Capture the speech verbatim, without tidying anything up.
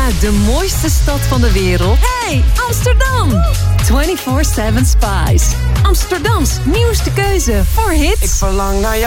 uit de mooiste stad van de wereld. Hey, Amsterdam! vierentwintig zeven Spice. Amsterdams nieuwste keuze voor hits. Ik verlang naar jou.